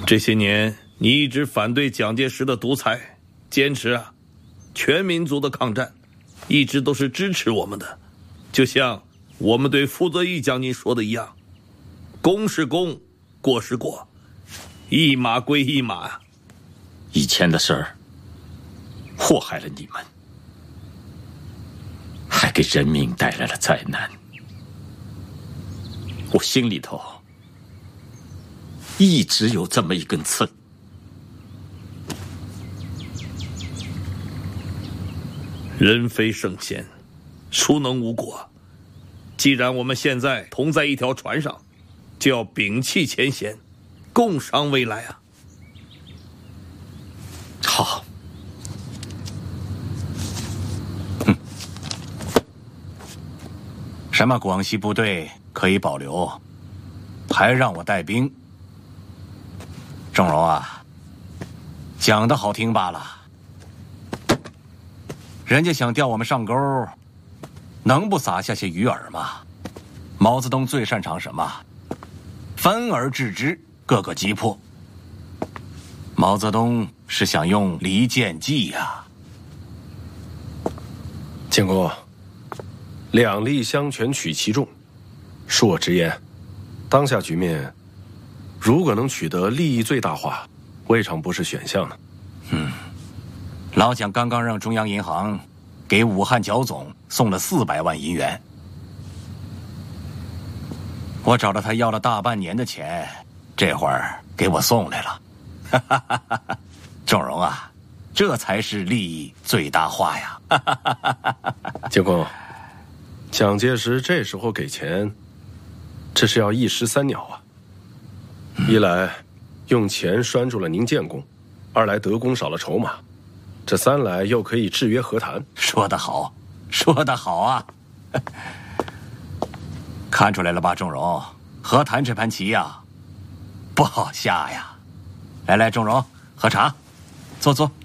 这些年你一直反对蒋介石的独裁，坚持全民族的抗战，一直都是支持我们的。就像我们对傅作义将军说的一样，功是功，过是过，一码归一码啊。 以前的事儿祸害了你们，还给人民带来了灾难。我心里头一直有这么一根刺。 人非圣贤，孰能无过？既然我们现在同在一条船上，就要摒弃前嫌，共商未来啊！ 好。什么广西部队可以保留，还让我带兵？仲荣啊，讲得好听罢了，人家想调我们上钩，能不撒下些鱼饵吗？毛泽东最擅长什么？分而治之，各个击破。毛泽东是想用离间计呀。 建功，两利相权取其重，恕我直言，当下局面，如果能取得利益最大化，未尝不是选项呢。 老蒋刚刚让中央银行给武汉剿总送了400万银元，我找着他要了大半年的钱，这会儿给我送来了。仲荣啊，这才是利益最大化呀！ 建功，蒋介石这时候给钱，这是要一石三鸟啊！一来用钱拴住了您建功，二来德公少了筹码，这三来又可以制约和谈。 说得好，说得好啊！看出来了吧，仲荣，和谈这盘棋呀，不好下呀！来来，仲荣，喝茶，坐坐。